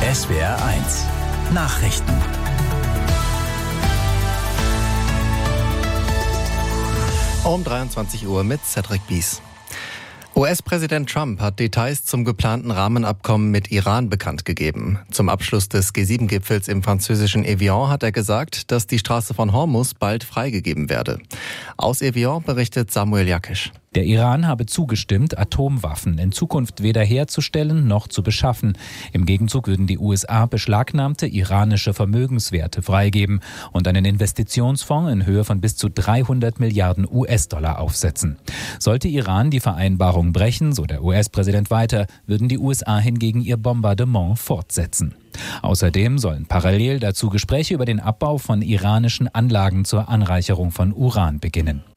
SWR 1 Nachrichten. Um 23 Uhr mit Cedric Bies. US-Präsident Trump hat Details zum geplanten Rahmenabkommen mit Iran bekannt gegeben. Zum Abschluss des G7-Gipfels im französischen Evian hat er gesagt, dass die Straße von Hormuz bald freigegeben werde. Aus Evian berichtet Samuel Jakisch. Der Iran habe zugestimmt, Atomwaffen in Zukunft weder herzustellen noch zu beschaffen. Im Gegenzug würden die USA beschlagnahmte iranische Vermögenswerte freigeben und einen Investitionsfonds in Höhe von bis zu 300 Milliarden US-Dollar aufsetzen. Sollte Iran die Vereinbarung brechen, so der US-Präsident weiter, würden die USA hingegen ihr Bombardement fortsetzen. Außerdem sollen parallel dazu Gespräche über den Abbau von iranischen Anlagen zur Anreicherung von Uran beginnen.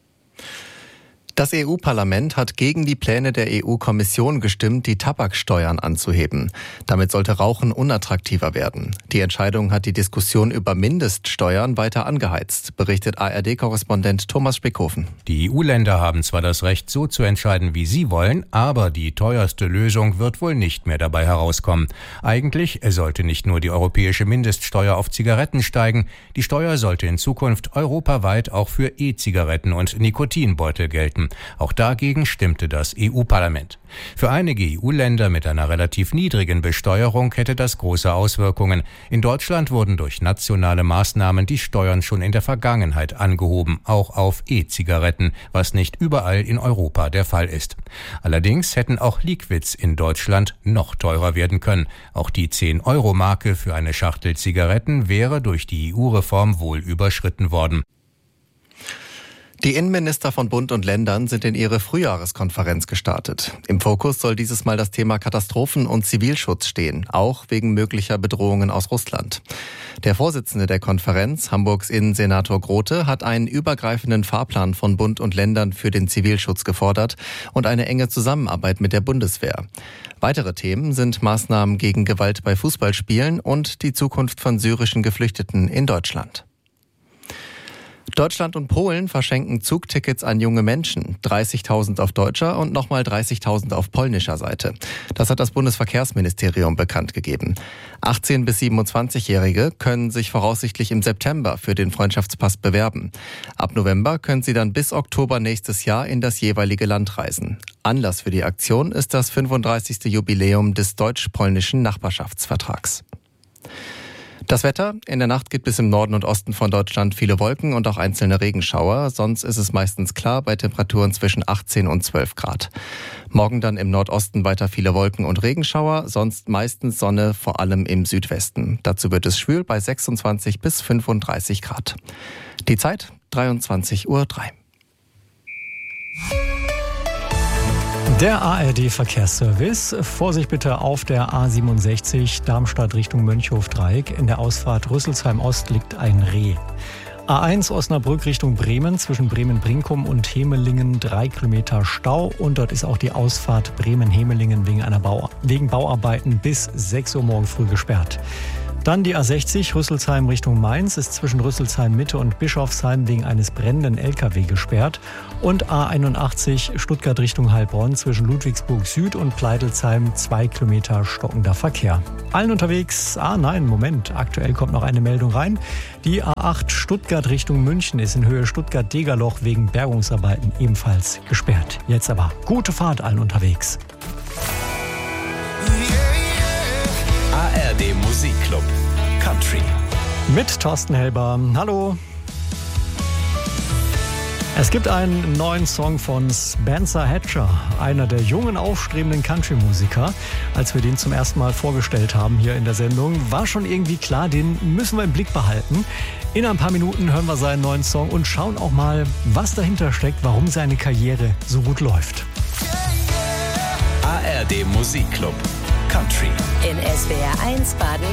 Das EU-Parlament hat gegen die Pläne der EU-Kommission gestimmt, die Tabaksteuern anzuheben. Damit sollte Rauchen unattraktiver werden. Die Entscheidung hat die Diskussion über Mindeststeuern weiter angeheizt, berichtet ARD-Korrespondent Thomas Spickhofen. Die EU-Länder haben zwar das Recht, so zu entscheiden, wie sie wollen, aber die teuerste Lösung wird wohl nicht mehr dabei herauskommen. Eigentlich sollte nicht nur die europäische Mindeststeuer auf Zigaretten steigen, die Steuer sollte in Zukunft europaweit auch für E-Zigaretten und Nikotinbeutel gelten. Auch dagegen stimmte das EU-Parlament. Für einige EU-Länder mit einer relativ niedrigen Besteuerung hätte das große Auswirkungen. In Deutschland wurden durch nationale Maßnahmen die Steuern schon in der Vergangenheit angehoben, auch auf E-Zigaretten, was nicht überall in Europa der Fall ist. Allerdings hätten auch Liquids in Deutschland noch teurer werden können. Auch die 10-Euro-Marke für eine Schachtel Zigaretten wäre durch die EU-Reform wohl überschritten worden. Die Innenminister von Bund und Ländern sind in ihre Frühjahreskonferenz gestartet. Im Fokus soll dieses Mal das Thema Katastrophen- und Zivilschutz stehen, auch wegen möglicher Bedrohungen aus Russland. Der Vorsitzende der Konferenz, Hamburgs Innensenator Grote, hat einen übergreifenden Fahrplan von Bund und Ländern für den Zivilschutz gefordert und eine enge Zusammenarbeit mit der Bundeswehr. Weitere Themen sind Maßnahmen gegen Gewalt bei Fußballspielen und die Zukunft von syrischen Geflüchteten in Deutschland. Deutschland und Polen verschenken Zugtickets an junge Menschen. 30.000 auf deutscher und nochmal 30.000 auf polnischer Seite. Das hat das Bundesverkehrsministerium bekannt gegeben. 18- bis 27-Jährige können sich voraussichtlich im September für den Freundschaftspass bewerben. Ab November können sie dann bis Oktober nächstes Jahr in das jeweilige Land reisen. Anlass für die Aktion ist das 35. Jubiläum des deutsch-polnischen Nachbarschaftsvertrags. Das Wetter: In der Nacht gibt es im Norden und Osten von Deutschland viele Wolken und auch einzelne Regenschauer. Sonst ist es meistens klar bei Temperaturen zwischen 18 und 12 Grad. Morgen dann im Nordosten weiter viele Wolken und Regenschauer, sonst meistens Sonne, vor allem im Südwesten. Dazu wird es schwül bei 26 bis 35 Grad. Die Zeit 23:03 Uhr. Der ARD-Verkehrsservice. Vorsicht bitte auf der A67 Darmstadt Richtung Mönchhof-Dreieck. In der Ausfahrt Rüsselsheim-Ost liegt ein Reh. A1 Osnabrück Richtung Bremen, zwischen Bremen-Brinkum und Hemelingen 3 Kilometer Stau. Und dort ist auch die Ausfahrt Bremen-Hemelingen wegen Bauarbeiten bis 6 Uhr morgen früh gesperrt. Dann die A60 Rüsselsheim Richtung Mainz ist zwischen Rüsselsheim Mitte und Bischofsheim wegen eines brennenden LKW gesperrt. Und A81 Stuttgart Richtung Heilbronn zwischen Ludwigsburg Süd und Pleitelsheim 2 Kilometer stockender Verkehr. Allen unterwegs, aktuell kommt noch eine Meldung rein. Die A8 Stuttgart Richtung München ist in Höhe Stuttgart-Degerloch wegen Bergungsarbeiten ebenfalls gesperrt. Jetzt aber gute Fahrt allen unterwegs. ARD Musikclub Country mit Thorsten Helber. Hallo. Es gibt einen neuen Song von Spencer Hatcher, einer der jungen, aufstrebenden Country-Musiker. Als wir den zum ersten Mal vorgestellt haben hier in der Sendung, war schon irgendwie klar, den müssen wir im Blick behalten. In ein paar Minuten hören wir seinen neuen Song und schauen auch mal, was dahinter steckt, warum seine Karriere so gut läuft. ARD Musikclub Country in SWR 1 Baden.